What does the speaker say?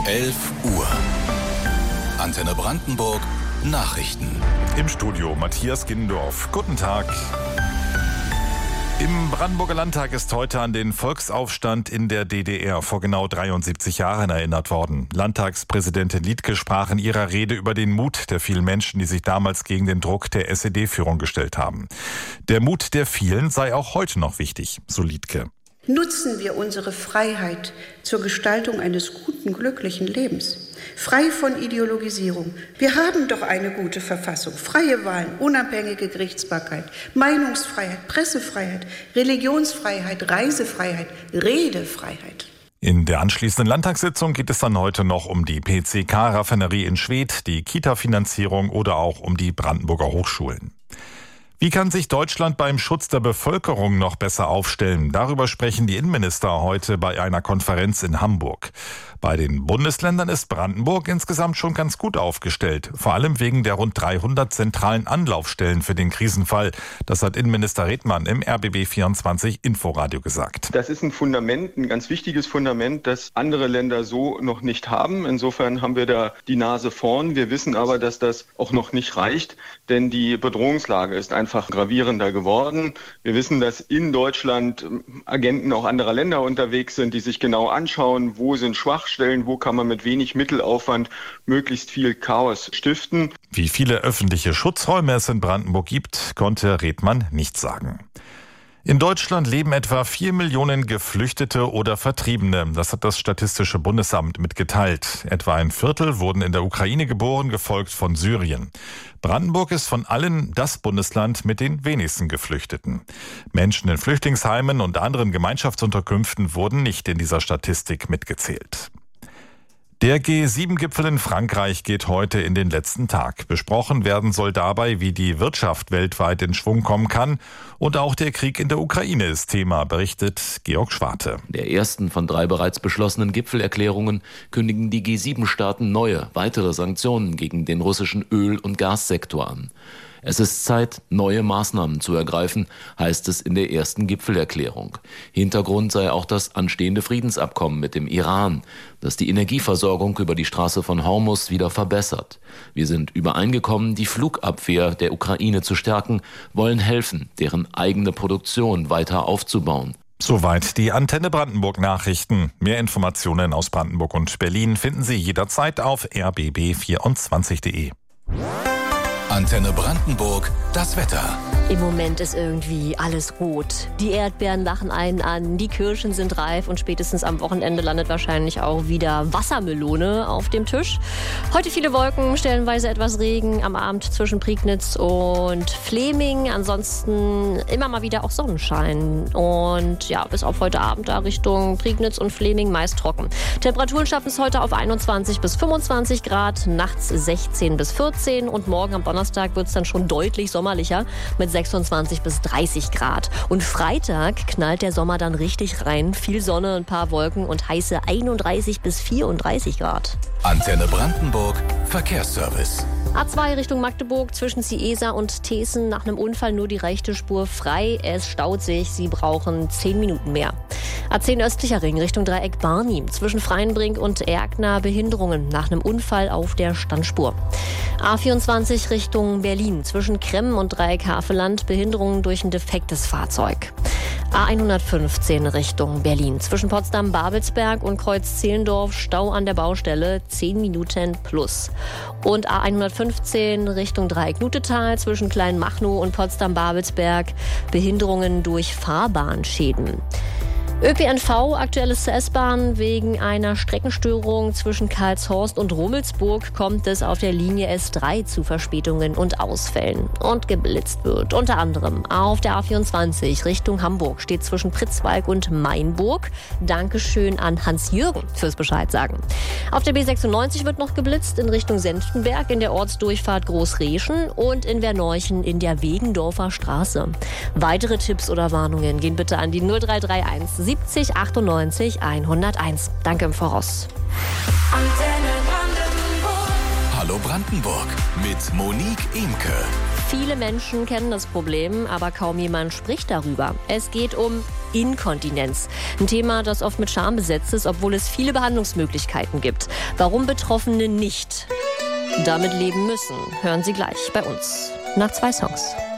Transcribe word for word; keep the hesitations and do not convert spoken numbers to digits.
elf Uhr. Antenne Brandenburg Nachrichten. Im Studio Matthias Gindorf. Guten Tag. Im Brandenburger Landtag ist heute an den Volksaufstand in der D D R vor genau dreiundsiebzig Jahren erinnert worden. Landtagspräsidentin Liedtke sprach in ihrer Rede über den Mut der vielen Menschen, die sich damals gegen den Druck der S E D-Führung gestellt haben. Der Mut der vielen sei auch heute noch wichtig, so Liedtke. Nutzen wir unsere Freiheit zur Gestaltung eines guten, glücklichen Lebens. Frei von Ideologisierung. Wir haben doch eine gute Verfassung. Freie Wahlen, unabhängige Gerichtsbarkeit, Meinungsfreiheit, Pressefreiheit, Religionsfreiheit, Reisefreiheit, Redefreiheit. In der anschließenden Landtagssitzung geht es dann heute noch um die P C K-Raffinerie in Schwedt, die Kita-Finanzierung oder auch um die Brandenburger Hochschulen. Wie kann sich Deutschland beim Schutz der Bevölkerung noch besser aufstellen? Darüber sprechen die Innenminister heute bei einer Konferenz in Hamburg. Bei den Bundesländern ist Brandenburg insgesamt schon ganz gut aufgestellt. Vor allem wegen der rund dreihundert zentralen Anlaufstellen für den Krisenfall. Das hat Innenminister Redmann im R B B vierundzwanzig Inforadio gesagt. Das ist ein Fundament, ein ganz wichtiges Fundament, das andere Länder so noch nicht haben. Insofern haben wir da die Nase vorn. Wir wissen aber, dass das auch noch nicht reicht, denn die Bedrohungslage ist einfach gravierender geworden. Wir wissen, dass in Deutschland Agenten auch anderer Länder unterwegs sind, die sich genau anschauen, wo sind Schwachstellen, wo kann man mit wenig Mittelaufwand möglichst viel Chaos stiften. Wie viele öffentliche Schutzräume es in Brandenburg gibt, konnte Redmann nicht sagen. In Deutschland leben etwa vier Millionen Geflüchtete oder Vertriebene. Das hat das Statistische Bundesamt mitgeteilt. Etwa ein Viertel wurden in der Ukraine geboren, gefolgt von Syrien. Brandenburg ist von allen das Bundesland mit den wenigsten Geflüchteten. Menschen in Flüchtlingsheimen und anderen Gemeinschaftsunterkünften wurden nicht in dieser Statistik mitgezählt. Der G sieben Gipfel in Frankreich geht heute in den letzten Tag. Besprochen werden soll dabei, wie die Wirtschaft weltweit in Schwung kommen kann. Und auch der Krieg in der Ukraine ist Thema, berichtet Georg Schwarte. Der ersten von drei bereits beschlossenen Gipfelerklärungen kündigen die G sieben Staaten neue, weitere Sanktionen gegen den russischen Öl- und Gassektor an. Es ist Zeit, neue Maßnahmen zu ergreifen, heißt es in der ersten Gipfelerklärung. Hintergrund sei auch das anstehende Friedensabkommen mit dem Iran, das die Energieversorgung über die Straße von Hormuz wieder verbessert. Wir sind übereingekommen, die Flugabwehr der Ukraine zu stärken, wollen helfen, deren eigene Produktion weiter aufzubauen. Soweit die Antenne Brandenburg Nachrichten. Mehr Informationen aus Brandenburg und Berlin finden Sie jederzeit auf r b b vierundzwanzig punkt de. Antenne Brandenburg, das Wetter. Im Moment ist irgendwie alles rot. Die Erdbeeren lachen einen an, die Kirschen sind reif und spätestens am Wochenende landet wahrscheinlich auch wieder Wassermelone auf dem Tisch. Heute viele Wolken, stellenweise etwas Regen am Abend zwischen Prignitz und Fleming. Ansonsten immer mal wieder auch Sonnenschein. Und ja, bis auf heute Abend da Richtung Prignitz und Fleming meist trocken. Temperaturen schaffen es heute auf einundzwanzig bis fünfundzwanzig Grad, nachts sechzehn bis vierzehn und morgen am Donnerstag wird es dann schon deutlich sommerlicher mit sechsundzwanzig bis dreißig Grad. Und Freitag knallt der Sommer dann richtig rein. Viel Sonne, ein paar Wolken und heiße einunddreißig bis vierunddreißig Grad. Antenne Brandenburg, Verkehrsservice. A zwei Richtung Magdeburg zwischen Ciesa und Teeßen nach einem Unfall nur die rechte Spur frei. Es staut sich, Sie brauchen zehn Minuten mehr. A zehn östlicher Ring Richtung Dreieck Barnim zwischen Freienbrink und Erkner Behinderungen nach einem Unfall auf der Standspur. A vierundzwanzig Richtung Berlin zwischen Kremmen und Dreieck Haveland Behinderungen durch ein defektes Fahrzeug. A hundertfünfzehn Richtung Berlin zwischen Potsdam-Babelsberg und Kreuz-Zehlendorf Stau an der Baustelle zehn Minuten plus. Und A hundertfünfzehn Richtung Dreieck-Nutetal zwischen Kleinmachnow und Potsdam-Babelsberg Behinderungen durch Fahrbahnschäden. Ö P N V, aktuelles zur S-Bahn. Wegen einer Streckenstörung zwischen Karlshorst und Rummelsburg kommt es auf der Linie S drei zu Verspätungen und Ausfällen. Und geblitzt wird unter anderem auf der A vierundzwanzig Richtung Hamburg steht zwischen Pritzwalk und Mainburg. Dankeschön an Hans-Jürgen fürs Bescheid sagen. Auf der B sechsundneunzig wird noch geblitzt in Richtung Senftenberg in der Ortsdurchfahrt Großreschen und in Werneuchen in der Wegendorfer Straße. Weitere Tipps oder Warnungen gehen bitte an die null drei drei eins siebzig achtundneunzig hunderteins. Danke im Voraus. Antenne Brandenburg. Hallo Brandenburg mit Monique Imke. Viele Menschen kennen das Problem, aber kaum jemand spricht darüber. Es geht um Inkontinenz. Ein Thema, das oft mit Scham besetzt ist, obwohl es viele Behandlungsmöglichkeiten gibt. Warum Betroffene nicht damit leben müssen, hören Sie gleich bei uns nach zwei Songs.